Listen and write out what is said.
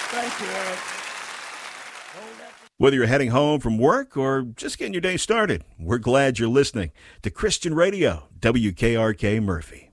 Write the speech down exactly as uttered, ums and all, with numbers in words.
Thank you, Eric. Whether you're heading home from work or just getting your day started, we're glad you're listening to Christian Radio, W K R K Murphy.